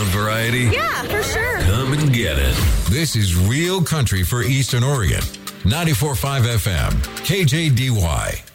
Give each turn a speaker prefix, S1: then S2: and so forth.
S1: Want variety?
S2: Yeah, for sure.
S1: Come and get it.
S3: This is Real Country for Eastern Oregon. 94.5 FM, KJDY.